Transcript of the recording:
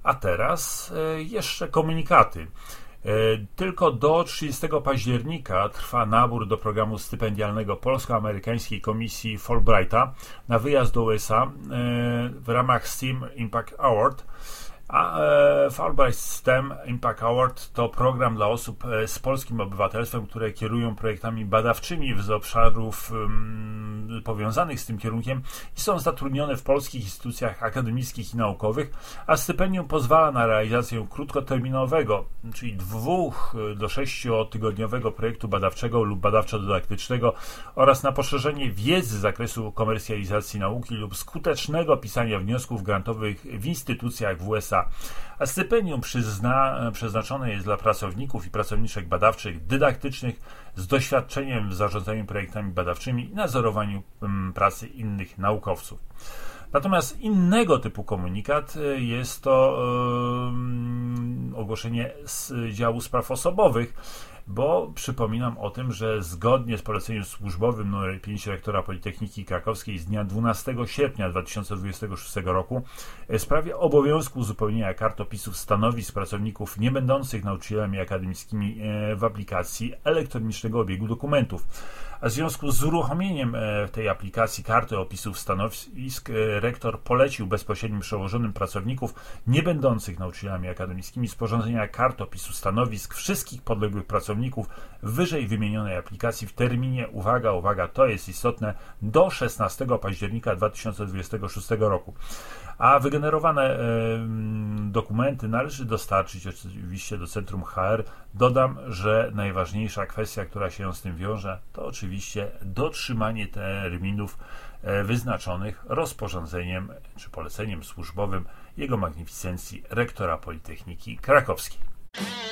A teraz jeszcze komunikaty. Tylko do 30 października trwa nabór do programu stypendialnego Polsko-Amerykańskiej Komisji Fulbrighta na wyjazd do USA w ramach STEM Impact Award. A Fulbright STEM Impact Award to program dla osób z polskim obywatelstwem, które kierują projektami badawczymi z obszarów powiązanych z tym kierunkiem i są zatrudnione w polskich instytucjach akademickich i naukowych, a stypendium pozwala na realizację krótkoterminowego, czyli 2 do 6-tygodniowego projektu badawczego lub badawczo-dydaktycznego oraz na poszerzenie wiedzy z zakresu komercjalizacji nauki lub skutecznego pisania wniosków grantowych w instytucjach w USA. A stypendium przeznaczone jest dla pracowników i pracowniczek badawczych, dydaktycznych z doświadczeniem w zarządzaniu projektami badawczymi i nadzorowaniu pracy innych naukowców. Natomiast innego typu komunikat jest to ogłoszenie z działu spraw osobowych, bo przypominam o tym, że zgodnie z poleceniem służbowym nr 5 rektora Politechniki Krakowskiej z dnia 12 sierpnia 2026 roku w sprawie obowiązku uzupełnienia kartopisów stanowisk pracowników nie będących nauczycielami akademickimi w aplikacji elektronicznego obiegu dokumentów. A w związku z uruchomieniem tej aplikacji karty opisów stanowisk rektor polecił bezpośrednim przełożonym pracowników nie będących nauczycielami akademickimi sporządzenia kart opisu stanowisk wszystkich podległych pracowników w wyżej wymienionej aplikacji w terminie, uwaga, to jest istotne, do 16 października 2026 roku. A wygenerowane dokumenty należy dostarczyć oczywiście do Centrum HR. Dodam, że najważniejsza kwestia, która się z tym wiąże, to oczywiście dotrzymanie terminów wyznaczonych rozporządzeniem czy poleceniem służbowym Jego Magnificencji rektora Politechniki Krakowskiej.